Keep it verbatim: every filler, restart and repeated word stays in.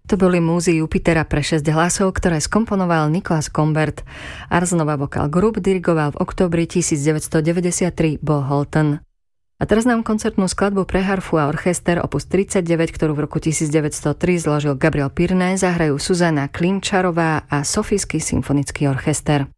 To boli múzy Jupitera pre šesť hlasov, ktoré skomponoval Nicolas Gombert. Arsenova Vocal Group dirigoval v októbri devätnásťstodeväťdesiattri Bo Holton. A teraz nám koncertnú skladbu pre harfu a orchester opus tridsaťdeväť, ktorú v roku devätnásťstotri zložil Gabriel Pirné, zahrajú Zuzana Klimčarová a Sofijský symfonický orchester.